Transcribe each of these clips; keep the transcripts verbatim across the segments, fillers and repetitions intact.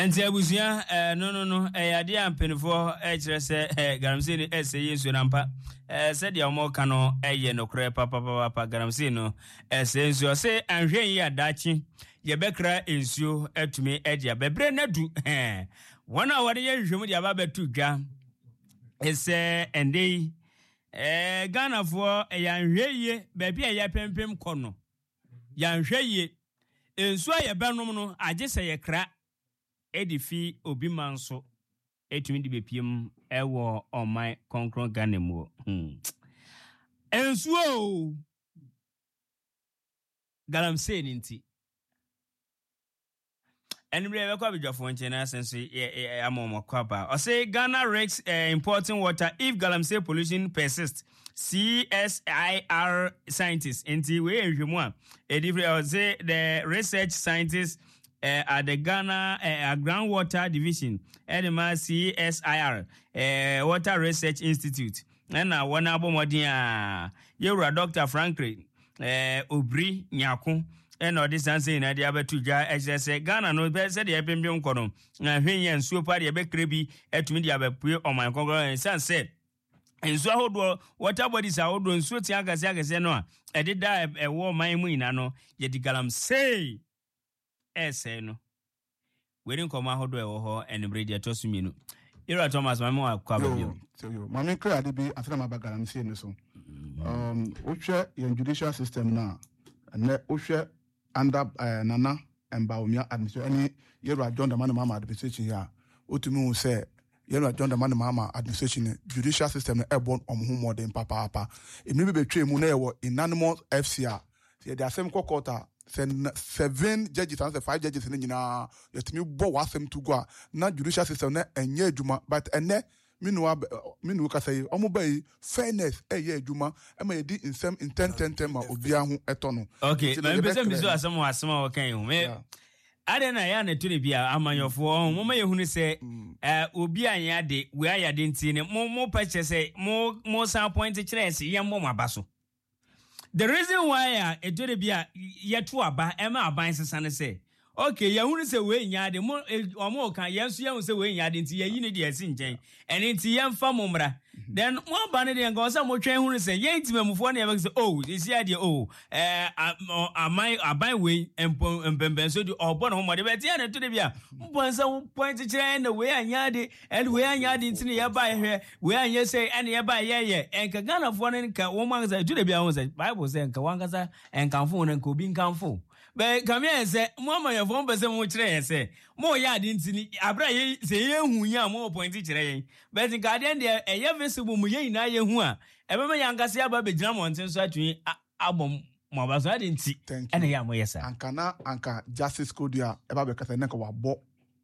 Enti abusia eh no no no eh ade ampenfo eh kire se eh galamsey ni eh sey nsu nampa eh se dia omo ka no eh ye no kure papa papa galamsey no eh sey nsu se anhwen yi adachi ye bekra ensuo etumi eh dia bebre na du eh wona wode ye hwemu dia ba betu dwa ese endei eh Ghana fo eh yanhweye be bia ye pempem kono yanhweye ensuo ye benom no age se ye kra edifi obi manso etumi di bepiem ewo omai konkron Ghana mu hmm ensuo galamsey ninti anyway we kwa bidwafo nche na sense amomo kwaba o say Ghana risks uh, importing water if galamsey pollution persists. C S I R scientists inti we ehwemu a edifre o say the research scientists Uh, at the Ghana uh, Groundwater Division, Edema C S I R, uh, Water Research Institute. And uh, one abomodia, you're Doctor Franklin, uh, Obri Nyako, and all this answer in the other two jar, say Ghana no better said the Epimbium Column, and Hinian super the Becrebi, at media on my congregation, and said. And so hold water bodies are old and sweet yaga yaga zeno. I did die a war my winano, yet the galamsey. Ese no we didn't come out do ho and radio to sumi no Ira Thomas my mo akwa bio so yo mama kra de bi afena ma galamsey no so um ohwe your judicial system na na ohwe under uh, Nana Embawumia administration any Yero John Dramani Mahama administration here otumi hu say Yero John Dramani Mahama administration judicial system na airborne omho modern papa papa emi be betwe mu na e wo unanimous F C R say the same quarter seven judges and five judges in nyina yetimi bo wasem to go na judicial system na enye adwuma but ene minu minu ka say omo bay fairness eye adwuma e ma yedi insem in ten ten ten ma obi ahu eto no okay na be say biso asem asem o kan hu me ade na ya na to ne bia amanyofo mo ma yehunu say eh obi anya de we aya de nti ne mo mo purchase say mo mo san point kire say ye mo mabaso. The reason why uh, it do be a yet to aba ema aban sesane say okay ya hunu say we nya de mo omo kan yenso ye say we nya de nti ye yini de asi nchen ene nti ye mfa momra then mo ba ne de nka osa mo twen hunu say ye ntimamufo na ye say oh this year de oh eh amai aban we empemben so di obo no mo de be tie na to de bia mo say point kire na we anya de and we anya de nti ye ba hwe we anya say and ye ba ye ye enka Ghana fo ne nka wo man say to de bia wo say Bible say nka wankasa enkanfo ne nka obi nkanfo be kamia say mo ma ye fo mbese mo kire ye say mo ya de nti ni abra ye say ye hu nya mo point kire ye but nka de de eye visible mu ye ina ye hu a ebe me yankasa aba be gina mo ntin so atwi abom mo ba so de nti ene ya mo yesa anka na anka justice code ya eba be kasa nka wabo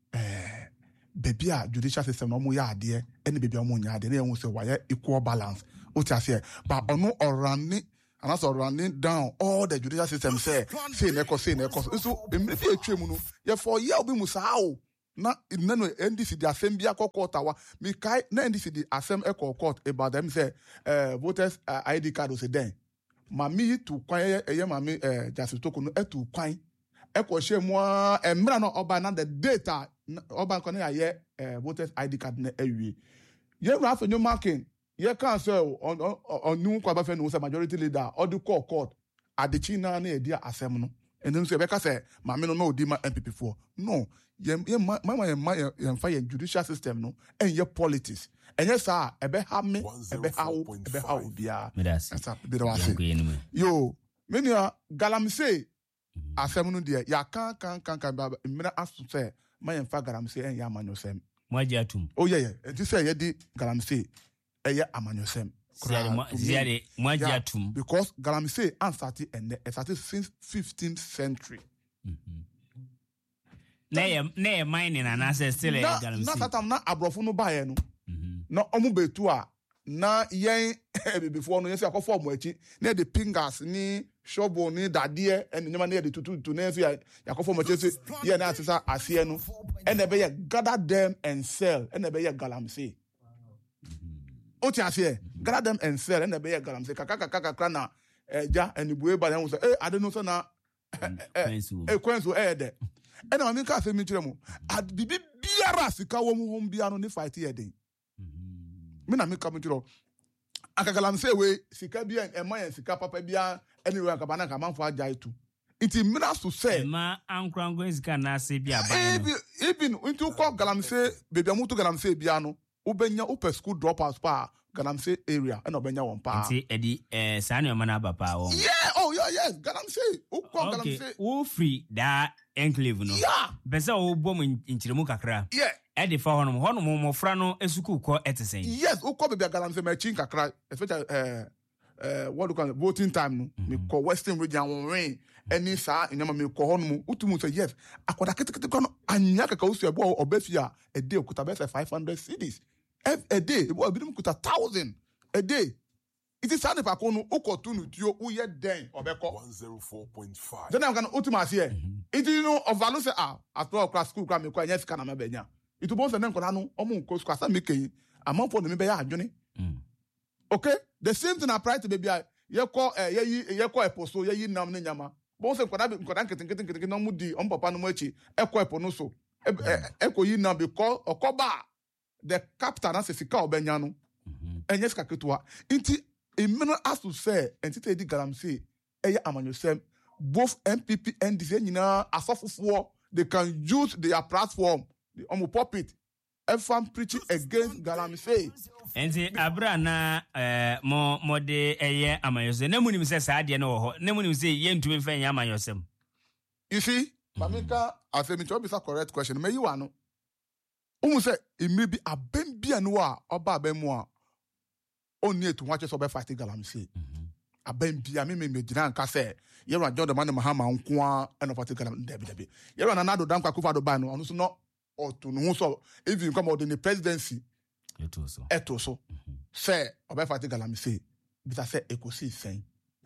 eh baby a judicial system no mo ya ade ene baby mo nya ade na ye hu say why equal balance o ti ase but ono orani and also running down all the judicial system say say neko say neko so emi fi etwe mu no ye for ye obi musa o na nano N D C the assembly court wa mi kai na N D C the assembly court about them say uh, voters uh, I D card o say den mami tu kwan eye mami eh Justice Toko no etu kwan e ko hye mu a emra no oba na the data oba kon na ye eh, voters I D card na awie ye ra fa new marking ye can say on on new kwa ba fe no say majority leader or the court court adechi na na e dia asem no and then say because say mami no no di ma M P P for no ye ye mama ye ma ye fa ye judicial system no and ye politics and yes sir e be ha me e be ha e be ha obia that's up be was yo many galamsey asem no dia ya kan kan kan kan ba mena aso say ma ye fa galamsey en ya amanyosem mo ajatum oh yeah yeah it say ye di galamsey e ya amanyosem Ziade Mwajatum because galamsey and started and it started since fifteenth century. Mm-hmm. Ne ne mining and answer still a galamsey. Na na tam na abrofo no bae no. Na omu betu a na yen before no yen se akofo omo achi na the pingers ni shovel ni dade and nyama na the tutu to na so yakofo omo achi se ye na asesa ase no and e be ye gather them and sell and e be ye galamsey. Oti ase gather them and sell and be galamsey kaka kaka kaka na eja enibuwe ba yan say eh ade no so na eh kwenso eh de And I mean, can't say me chemo. At Bibi Biara, Sika, woman, Biano, ni fight here. Me na me come to Akagalam say, we, Sika Bian, and my Sika Papa Bian, anywhere, Cabana, Kaman for Jai too. It is meant to say, Ma, Uncle Angwins can say, Bia, even into call Galamse, baby, I'm to Galamse Biano, Ubenya, Upper School Dropouts Spa, Galamse area, and Obenya one pa. See, Eddie, eh, Sanyo Manaba Power. Yeah, oh, yeah, yes, Galamse, Uko Galamse. Who free that enclave, no? Yeah, Besa, old woman in Chirumukakra. yeah. Eddie for Honum, Honum, Mofrano, Esuku, call at the same. Yes, Uko baby Galamse, my chinka cry, especially, uh, uh, what do you call it, voting time, no? Me call Western region rain. Any sa in me call home, Utumu say yes. I could have kept on Anyaka Kausia or Befia a day could have five hundred cities. A day, it would have been a thousand a day. It is sad if I call Uko Tunu, you who yet then or Beko one oh four point five. Then I'm going to Ultima here. It is no of Valus ah, after all class school, Grammy, yes, can I benya. It was a name Colano, Omo, Coscasa Mickey, a month for the Mibea, Johnny. Okay, the same thing applied to baby. You call a ye call a post, so ye nam nyama. Bonse kwada kwada nketin nketin nketin na mudi on papa no machi ekọ epo no so ekọ yi na because okoba the captain na sesika obenya no enye sika ketua nti emeno asu say entity di Galamsey eye amanyosem both M P P and the nyina asofofo they can use their platform the omo pulpit efam preaching against Galamsey. Enti abra na eh mo mo de eye amayose na munim se saa de na wo ho na munim se ye ntumi fa nya amayosem. You see, Mamika, I say me to be a correct question. Me you ano. Umu say it may be a bembia noa oba bemwa. Only to watch us over fight Galamsey. A bembia me me me dina nka say ye ran John the man Mahama nko an of Galamsey debi debi. Ye ran anado dan kwa kufa do ba no so no or to no so if you come out in the presidency eto so eto so say oba fight Galamsey but I say ekosi sen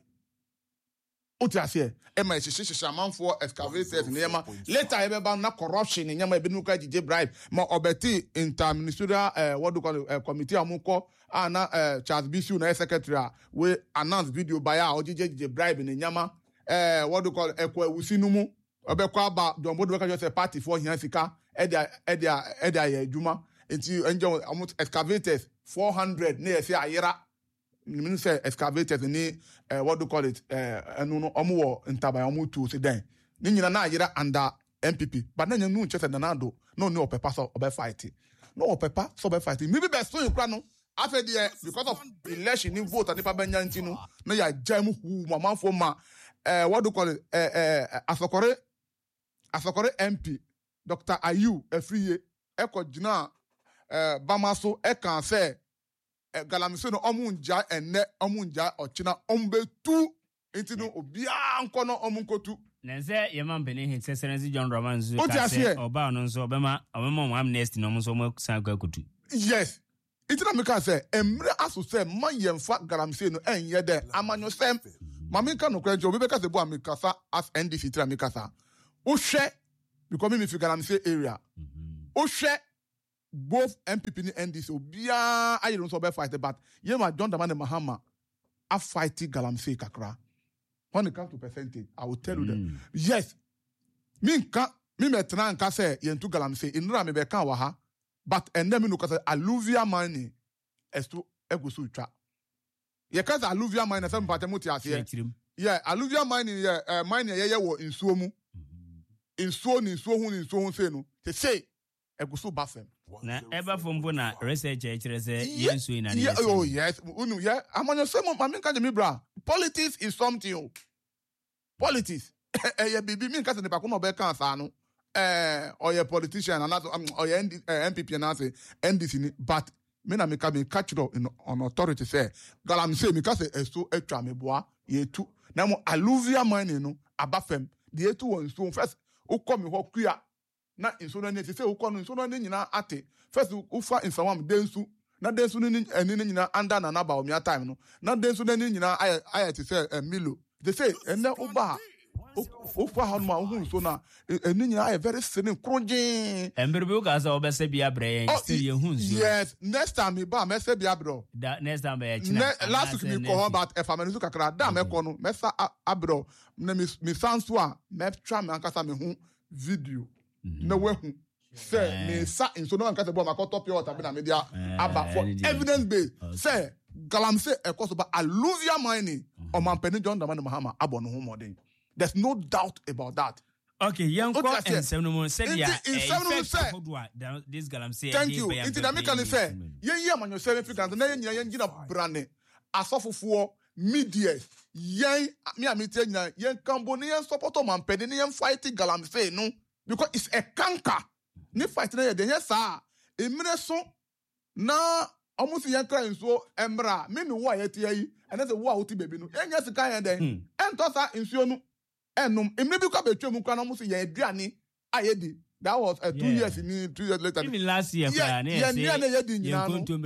Otia say e ma hihye hihye amanfo excavators nyema later e be ba na corruption nyema e be nuka gije bribe ma obeti interministerial uh, what do you call it, uh, committee amuko ana uh, Charles Bisu na secretary we announce video by a ogije gije bribe nyema uh, what do you call it, ekwa wusinumu obekwa ba don bodo ka just party for hian sika e dia e dia e dia ya adwuma enti enjo amut excavators four hundred na ye say ayera mean say excavators ni uh, what do you call it uh enu no omo wo ntaba omo tu se den ni nyina na ayera under M P P but na nyanu chese nanado no no opepa so obe fight no opepa so obe fight maybe be so you no after there because of election ni vote and pa benya ntinu na ya jam hu mama for ma uh what do you call it uh, uh asokore asokore M P Doctor Ayu Afriye eko jina uh bamaso e kan say Galamsey no omunja enne omunja ochina ombetu intinu obia nko no omunkotu nense yema mpene hin sesenzi John Romanzu ka se oba no nso obema obema mo amnesty no nso mo san kwa kutu. Yes, itina me ka say emre aso say man yemfa Galamsey no enye de amanyosem mamika no kwenje obi be ka se bo amikasa as N D C tira mikasa o hwe because me fi Galamsey area o hwe both M P P and N D C obia ayi no so be fight but yema John Dramani Mahama a fight Galamsey kakra. When it comes to percentage, I will tell mm. you that yes, me can me metna nka say yentu Galamsey inra me be kan wa ha but enne me no ka say alluvial mining estu egusu twa. Ye ka say alluvial mining say mpate muti ase. Yeah, alluvial mining yeah uh, mining ye ye wo nsuo mu. Nsuo ni nsuo hu ni nsuo hu say no. Say say egusu bafem. Na eba fombo na research e kire say yensu ina ni. Oh yes, unu yeah, amanyo say mo mami kan me bra. Politics is something. Politics. Eh ye bibi mi kan se ne pa ko no be kan sa no. Eh or ye politician and or ye M P P and say N D C ni but me na me ka me catch up in on authority say Galamsey me ka say eso etwa me boa ye tu. Na mo alluvial mining no abafem. The etu won so first o come ho kua na inso na ne say o kono inso na ne nyina ate first o fa insawam densu na densu ni eni ni nyina anda na na ba o mia time no na densu na ni nyina aye te say milo they say ene oba o fa ha no hu so na eni nyina aye very sinin krojin emberbe o ka say obese bia bre yen still ye hu nzu. Yes, next time me ba me say bia bro next time be china last week me ko about e family so kakra da me ko no me sa abro na me me sanso a me twa me ankasa me hu video na wehu say me sa inso no anka se bo makoto pure water be na media aba for evidence based say galamsey e cause ba alluvia mining o man Penny John Dramani Mahama abo no ho modern. There's no doubt about that. Okay, young co and seven months said yeah in seven months say this galamsey thank you into the make say ye ye man yourself figure na ye ye gina brane asofofo media yen me amite nyina yen Cambodian support man Penny yen fight galamsey no because it's a canker. Ni fight na ye de sa emire so na almost yen cry so embra me me wo ayeti yi and say wo awoti baby no yen yes kan yen den ento sa nsuo no enum emire bi kwa betwa mu kwa na almost yen aduane ayedi. That was uh, two yeah. years in two years later. Even last year, yeah, yeah, yeah, yeah, yeah, yeah,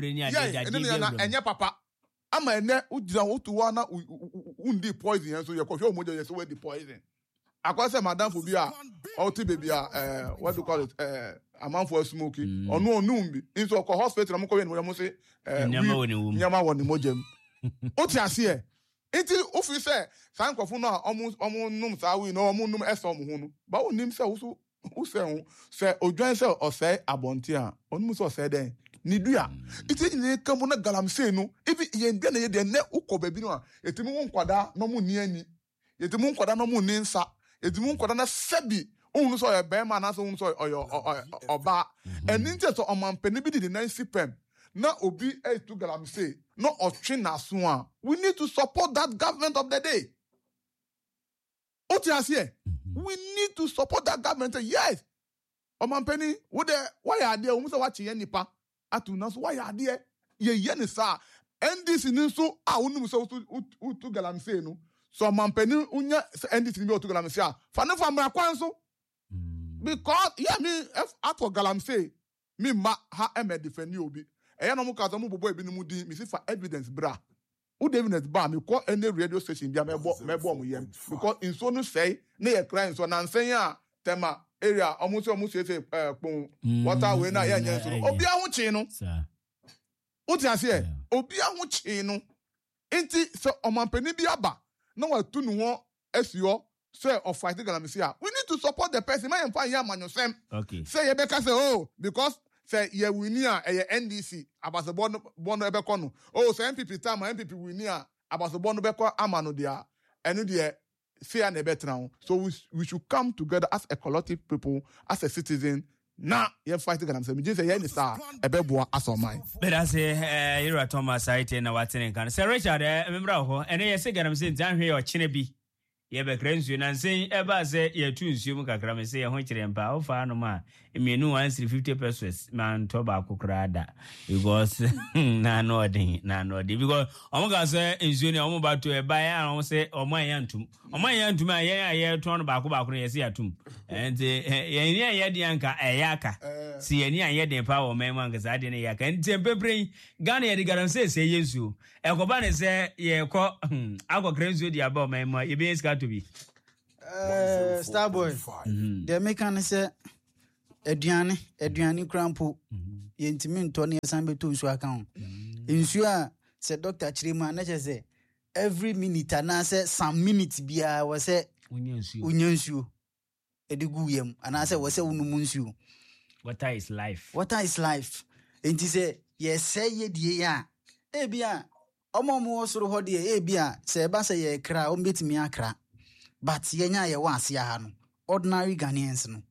yeah, yeah, papa. I'm a net who did not want to poison, so you're confused. So where the poison? I can say, Madame Fubia, or Tibia, uh, what do you call it? Uh, a man for smoking, or no, noon. In so called hospital, I'm going to say, Yama one emoji. What you see? Until officer, thank you for now, almost almost no, I will know, almost no, as some but on himself also. Who say say Ojuan say or say Abontia onu so say den ni dua iti ni kambo na galamsey no ebi ye ndie na ye de ne ukọ baby no a etimi won kwada no mu ni ani etimi won kwada no mu ni nsa etimi won kwada na sebi onu so ye be ma na so onu so oyo oba eni nte so omampani bi di nan sipem na obi e tu galamsey no otwe na so a we need to support that government of the day. What you say? We need to support that government. Yes. Omampeni, what the why are there? Almost watching any pa. Atunas, why are there? Ye yen sa. And this in so I wouldn't so to galamsey no. So Omampeni unya and this in to galamsey. Fana for my kwanso. Because yeah, me if at for galamsey, me ma ha eme defend you be. E ya no mu kaza mu bobo ebi ni mu di me see for evidence bra. Who David ba me call any radio station bia me bo me bo mu yem because in so no say na ye crying so na nsen ya tema area almost almost say eh pon water we na ya nya so obi a ho chi no what you say obi a ho chi no enti so omampani bi aba na wa tu nu ho asio say of fight galamsey a we need to support the person man fa ya manyosem okay say ye be ka say oh because say ye winia e N D C about the bono bono ebe kono oh say M P P time M P P winia about the bono be ko amano dia enu dia fear na betra so we, we should come together as a collective people as a citizen na ye fight galamsey me just say ye ni sa ebe boa asoman but as eh Ira Thomas site na watene kan say Richard eh membra ho ene ye say galamsey ntan hwe o chine bi ye be krensu na nsen eba se ye tu nsuo mu kakra me se ye ho kire mpa o fa no ma emienu one hundred fifty pesos man to ba kokra da because na no odin na no odin because omo ga se nsuo ni omo ba to e ba ya omo se omo yan tum omo yan tum a ye ye to no ba ko ba ko ye se atum and ye ni ye de anka e ya ka si ye ni an ye de pa o me man ga sa de ne ya ka ntempebre Ghana ye de galamsey se ye nsuo e ko ba ne se ye ko akokra nsuo di aba o me ma ye be to be uh Starboy mm-hmm. The mechanic say aduane aduane krampo yentimi nto ne san beto nsu aka ho nsu a se doctor chirema na che say every minute na say some minute bia wo say unyansu edigu yam ana say wo say unum nsu water is life water is life enti say ye say ye die ya e bia omomo osoro ho de e bia se ba say ye kra o betimi akra but yenya ye wa asia ha no ordinary Ghanaians no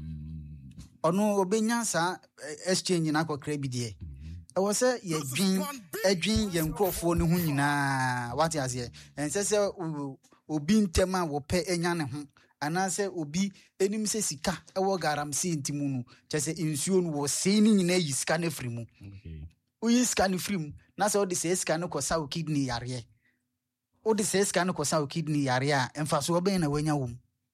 ono obenya sa exchange na akokra bi de e wo say ye dwin adwin ye nkrofo no hu nyina what you say en say say obi ntema wo pe enya ne ho ana say obi enim say sika e wo galamsey ntimu no che say insuo no wo sei ni nyina yi sika na free mu okay uyi sika na free mu na say o de say sika no kosa o kidney yare o de say sika no kosa o kidney yare a emfa so oben na wanya wom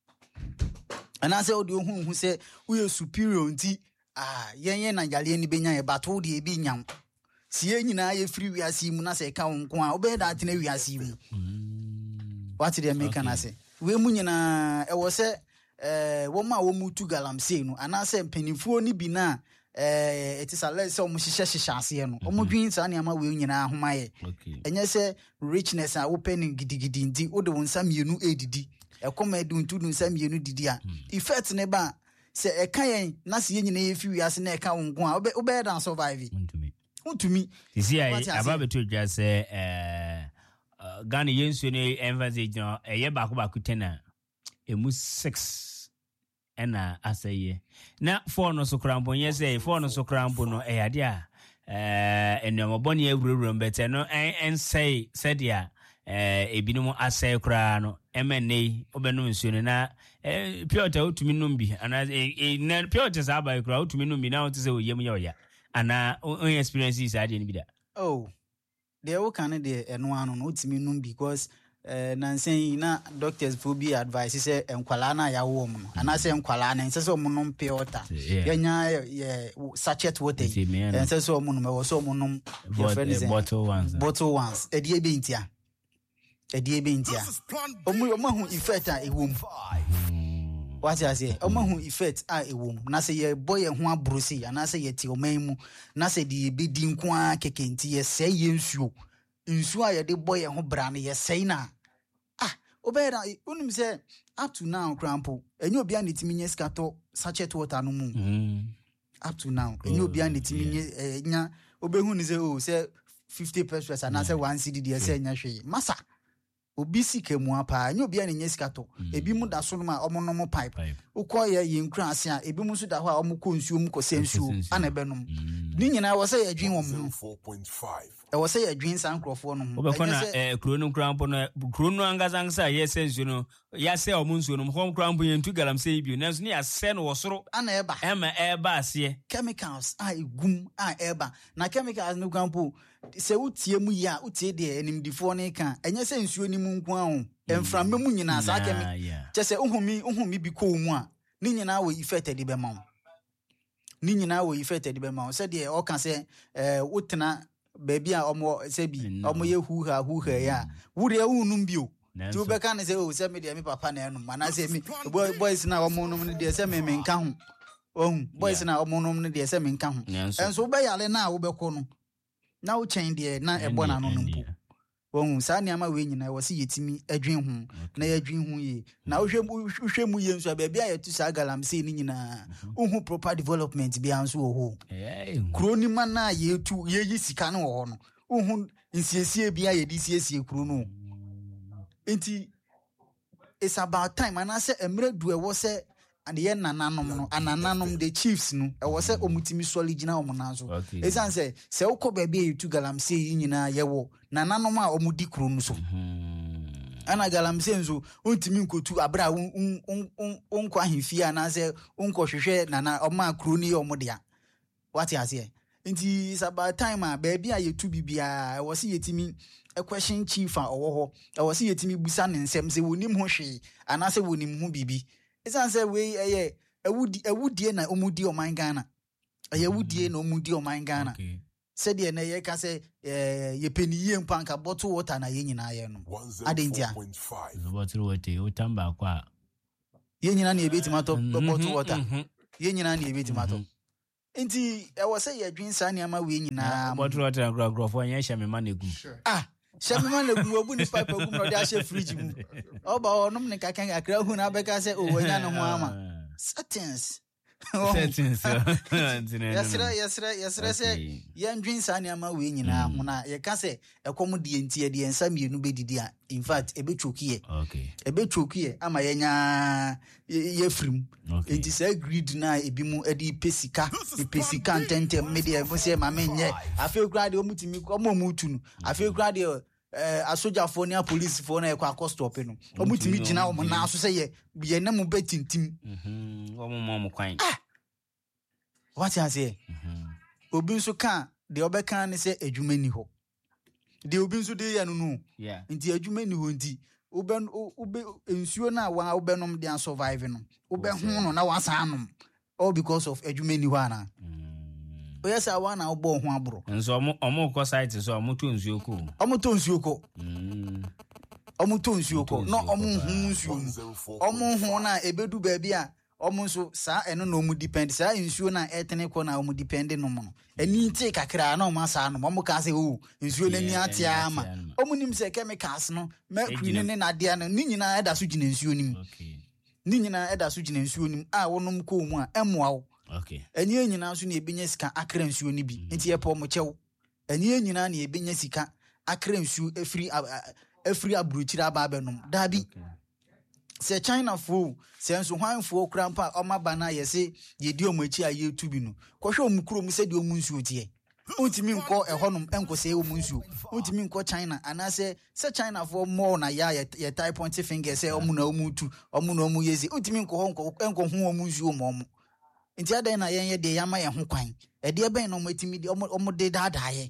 ana say o de hu hu say uye superior nti ah yen na yale ni benya ye bato de e bi nyam sie nyina ye free wiase mu na say ka won ko a oben da atena wiase mu what they make na say we mu nyina e wo say eh wo ma wo mu tu galamsey no ana say mpanifuo ni bi na eh it is a less so mu hihye hihye ase no omo dwin sa na ma we nyina homaye enye say richness a wo penning gidigidi ndi wo de won sa mienu edidi e koma eduntu dun sa mienu didi a effect ne ba se e kan yen na se nyina ye fi wiase na e kan wonko a obe dan survive untumi untumi isi ai ababeto dwa se eh Ghana yensu ne emphasis no eye ba ko ba ku ten emu six ena asaye na four no so krampo nye say four no so krampo no e ade a eh enemo boni awurawura mbete no en say said ya eh ebinom asay kra no emene obenum nsuo no na eh piota otumi num bi ana na piota sa ba kra otumi num bi na otse oyem ye oya ana on experiences ade ni bi da oh they will can de eno anu no otumi num because eh nansen na doctors for be advice say enkwala na ya wo mu ana say enkwala na nse so mu num piota yenya ye sachet water nse so mu num e wo so mu num bottle ones bottle ones e die be ntia e die be ntia omu omu effect a ewom what I say omu effect a ewom na say ye boy ye ho abrosi ana say ye ti omanmu na say die be di nko a kekenti ye say ye nsuo nsuo a ye de boy ye ho bra na ye say na obera unum say up to now crampo enyo bia netimi nye skato sachet water no mu mm. Up to now enyo bia netimi nye nya obehu ni say oh say fifty pesos and say one C D dey say nya hwe masa obi sika mu apa enyo bia nye skato ebi mu da so no ma omo no mo pipe ukoye ye nkran ase a ebi mu so da ho a omo ko nsuo mu ko se nsuo ana benom ni nyina wo say adwin wo mu four point five e wo say adwin san krofo no mu obekona eh kro no krampo no kro no angasa angasa ye se nsuo no ya se omo nsuo no hom krampo ye ntu galam se bi nanso ni ya se no wo soro ana eba ema eba ase chemicals a egum a eba na chemicals no krampo se utie mu ya utie de animdifo ne kan enye se nsuo ni mu nko ahụ emframa mu nyina sa kemi chese uhumi uhumi bi ko mu a ni nyina wo effect de be ma ni nyina wo effect de be ma se de o kan se eh wotena baby a omo se bi omo ye hu ha hu ha ya wure unum bi o ti wo be kan se o se me de me papa na enum mana se me boys na omo num ne de se me me nka ho ohun boys na omo num ne de se me nka ho enso wo be yale na wo be ko no na wo chen de na ebo na no mpu won sa niama we nyina wo se yetimi adwen hu na yadwen hu ye na wo hwe mu ye nso ba bia yetu sa galam se ni nyina uhu proper development bia nso wo ho kro ni ma na yetu ye yi sika no wo no uhu nsiesie bia ye di siesie kro no enti it's about time and I say emre du e wo se and ye nananom no anananom the chiefs no e wo se omutimi solid na omunazo esan say se wo ko ba bia yetu galam se yi nyina ye wo nananom a omudi kro no so ana galam se nzo ontimi nkotu abra un un un kwa hifia na se unko hwehwe nana oma kro ni omodea what you say nti it's about time a baby a yetu bibia e wo se yetimi a question chief a owo ho e wo se yetimi busa ne nsem se wonim ho hwe ana se wonim ho bibi esan se we eye ewudi ewudie na omudi oman Ghana eye wudie na omudi oman Ghana said ye na ye ka se eh ye peniye mpanka bottle water na ye nyina ye no adentia bottle water o tamba kwa ye nyina na ebetima to bottle water ye nyina na ebetima to enti e wo se ye dwen sa niama we nyina bottle water gro gro fo anya hye me ma na egu ah hye me ma na egu obu ni pipe egu no de a hye fridge mu oba onom ne kakan akra hu na beka se o wanya no ho ama settings settings yesra yesra yesra se ye ndwin sa niama we nyina ho na ye ka se ekom de entie de ensa mienu bedidi a in fact ebetwokie okay ebetwokie ama ye nya ye frim enti se grid na ebimu edi pesika pesika ntentem media mo se ma menye afi kura de omutimi omo mutu no afi kura de eh asoja fo ni police fo na e kwa stop no omutimi gina omo na aso se ye ye na mu betintim mhm omo mo mo kwan what you say mhm obi nso kan de obeka ne se adwuma ni ho de obi nso de ya no no yeah nti adwuma ni ho nti ube ube ensuo na wa obenom de survive no ube hu no na wasanom all because of adwuma ni ho ana yes I want na obo ho abro nso omo omo ko site so omo to nsuo ko omo to nsuo ko mm omo to nsuo ko no omo hu nsuo omo hu na ebedu ba bia Almost sa and no mu depend sa insuo na etene ko na mu depend no mo eni tie kakra na o masa no mo ka say o insuo na ni atia ama omu nim se chemicals no mercury ne na de na ni nyina eda so gina insuo nim okay ni nyina eda so gina insuo nim a wonom ko mu a emoa wo okay eni nyina so na ebenya sika akra insuo ni bi enti ye po mo chew eni nyina na ebenya sika akra insuo efiri efiri abruchira ba benom dabi se China fo se nso hwan fo krampa omaba na yese yedi omachi a YouTube no kohwe omukuro mu se de omunsuo tie untimi nko ehonom enko se omunsuo untimi nko China anase se China fo mo na ya ye type point finger se omu na omutu omu na omu yezi untimi nko ho nko enko ho omunsuo mo mo nti adan na yen ye de yama ye ho kwan e de ben no matimi de omu de dada ye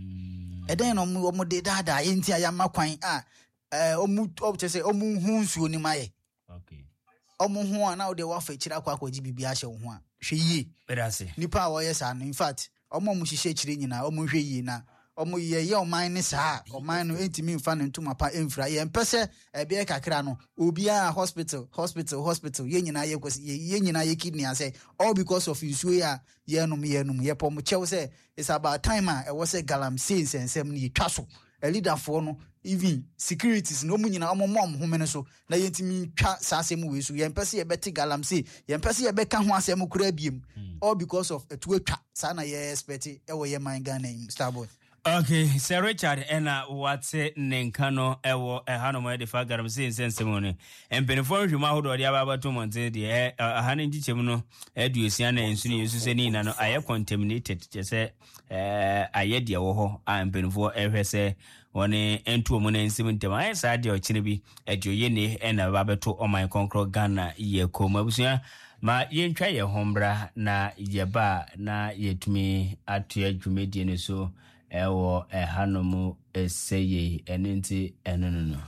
e den no omu de dada ye nti ayama kwan a eh omu obche omu hu nsuo ni maye okay omu hu ana o de wa fa kira kwa kwa jibibi a hye wo hu a hwe yie bedase nipa a wo yes an in fact omu mu hye kire nyina omu hwe yie na omu ye ye oman ni saa oman no entimi mfa ne ntuma pa emfra ye mpese ebe e kakra no obi a hospital hospital hospital ye nyina ye kwesi ye nyina ye kidney ase all because of insuo ya ye num ye num ye pom chew say it's about time a e wo say galamsey sensem ni twa so a leader for no even securities no mu nyina omom home so na yentimi twa sasem we so ye mpese ye beti galamsey ye mpese ye beka ho asem kura biem all because of etu twa sa na ye expect e wo ye man Ghana Starboy. Okay, Sir Richard, ena what's nenkano ewo ehano mo edifa garamse nsensemone. Empenifo hwuma hodo dia baba to monte de ahane ngichemu no eduosia na ensuni yesu se ni na no aye contaminated je se eh aye dia wo ho a empenifo ehwese woni entu mo na ensem ntem aye sa dia ochine bi eduoye ne ena baba to oman konkro Ghana ye koma busia ma yentwa ye hombra na yeba na yetumi atu adwumedie ne so ewo ehanomu eseye enenti enono